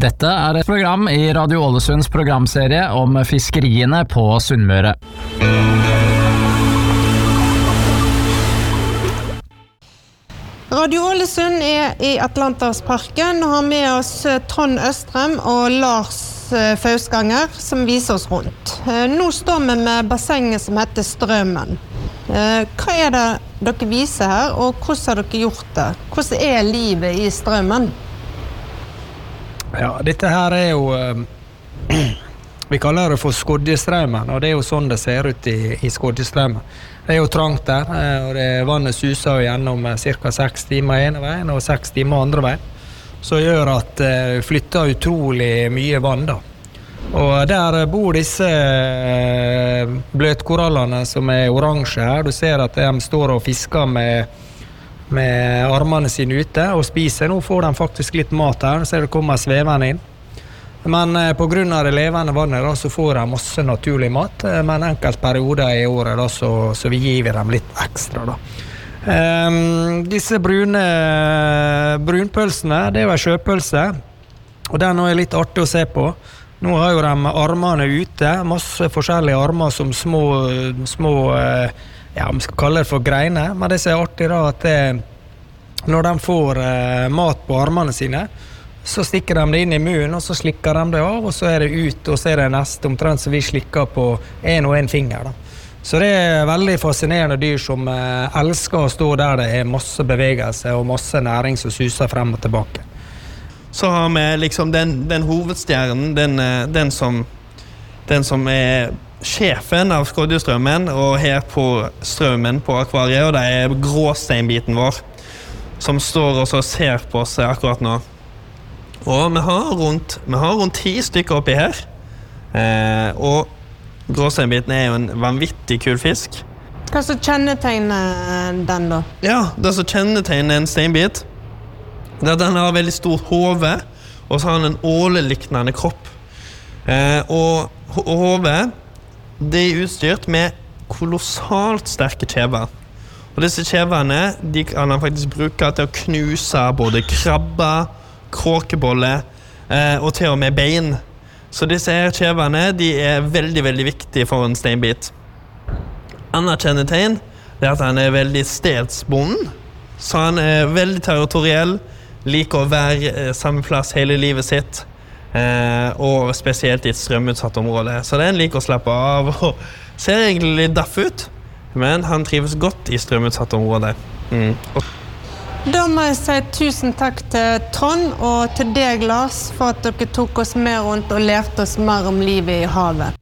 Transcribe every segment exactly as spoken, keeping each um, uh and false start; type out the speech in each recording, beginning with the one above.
Dette er et program i Radio Ålesunds programserie om fiskeriene på Sunnmøre. Radio Ålesund er i Atlantersparken og har med oss Trond Østrem og Lars Fausganger som viser oss rundt. Nå står vi med bassenget som heter Strømmen. Hva er det dere viser her, og hvordan har dere gjort det? Hvordan er livet i Strømmen? Ja, dette her er jo, vi kaller det for Skodjestrømmen, og det er jo sånn det ser ut i, i Skodjestrømmen. Det er jo trangt der, og det, vannet suser gjennom cirka seks timer ene veien og seks timer andre veien, så gjør at det flytter utrolig mye vann da. Og der bor disse bløtkorallene som er oransje her. Du ser at de står og fisker med, med armene sine ute og spiser. Nå får de faktisk litt mat her, så det kommer svevende inn. Men på grunn av det levende vannet da, så får de masse naturlig mat, men enkelt perioder i året da, så, så vi gir dem litt ekstra da. Um, disse brune brunpølsene, det er jo en sjøpølse, og den er litt artig å se på. Nå har jo de armene ute, masse forskjellige armer som små, små ja, vi skal kalle det for greiner, men det som er artig da, at det, når de får eh, mat på armene sine, så stikker de det inn i munnen, og så slikker de det av, og så er det ut, og så er det neste omtrent som vi slikker på en og en finger da. Så det er veldig fascinerende dyr som eh, elsker å stå der det er masse bevegelse og masse næring som suser frem og tilbake. Så har vi liksom den, den hovedstjernen, den, den, som, den som er sjefen av Skodjestrømmen, og her på strømmen på akvariet, og det er gråsteinbiten vår, som står og så ser på oss akkurat nå. Og vi har rundt, vi har rundt ti stykker oppi her, eh, og gråsteinbiten er jo en vanvittig kul fisk. Hva så kjennetegner den da? Ja, det som kjennetegner en steinbit, det er at den har veldig stort hode, og så har den en åleliknende kropp. Eh, og hodet, det er utstyrt med kolossalt sterke kjever. Og disse kjeverne, de kan man faktisk bruke til å knuse både krabber, kråkeboller, eh, og til og med bein. Så disse her kjeverne, de er veldig, veldig viktige for en steinbit. Annet kjennetegn, det er at han er veldig stedsbonden, så han er veldig territoriell, liker å være eh, samme plass hele livet sitt, eh, og spesielt i et strømutsatt område. Så den liker å slappe av, og ser egentlig litt daff ut, men han trives godt i strømutsatt område. Mm. Da må jeg si tusen takk til Trond og til deg, Lars, for at dere tok oss med rundt og lærte oss mer om livet i havet.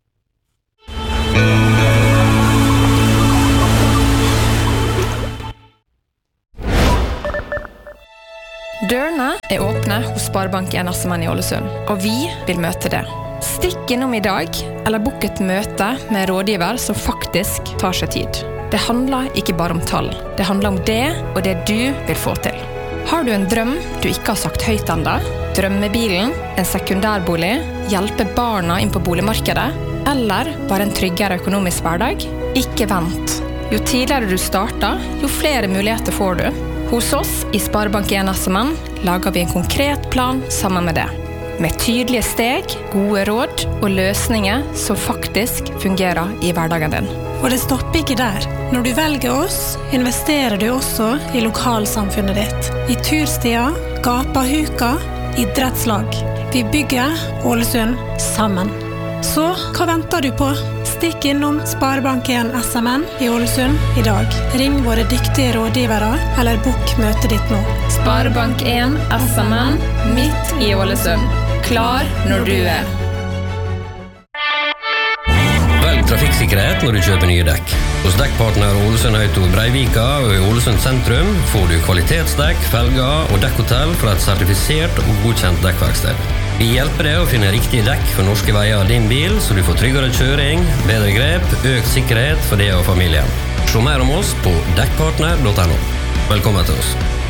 Dørene er åpne hos Sparebanken Assemann i Ålesund, og vi vil møte det. Stikk innom i dag, eller bok et møte med rådgiver som faktisk tar seg tid. Det handler ikke bare om tall, det handler om det og det du vil få til. Har du en drøm du ikke har sagt høyt enda? Drømmebilen, en sekundærbolig, hjelpe barna inn på boligmarkedet, eller bare en tryggere økonomisk hverdag? Ikke vent. Jo tidligere du starter, jo flere muligheter får du. Hos oss i Sparebanken Assemann lager vi en konkret plan sammen med det. Med tydelige steg, gode råd og løsninger som faktisk fungerer i hverdagen din. Og det stopper ikke der. Når du velger oss, investerer du også i lokalsamfunnet ditt. I turstier, gapahuka, idrettslag. Vi bygger Ålesund sammen. Så hva venter du på? Stikk innom Sparebanken Assemann i Ålesund i dag. Ring våre dyktige rådgivere, eller bok møtet ditt nå. Sparebanken Assemann, midt i Ålesund. Klar når du er. Velg trafikksikkerhet når du kjøper nye dekk. Hos dekkpartner Ålesund Auto Breivika og i Ålesund sentrum får du kvalitetsdekk, felger og dekkhotell fra et sertifisert og godkjent dekkverksted. Vi hjelper deg å finne riktige dekk for norske veier av din bil, så du får tryggere kjøring, bedre grep, økt sikkerhet for deg og familien. Se mer om oss på dekkpartner punktum no. Velkommen til oss.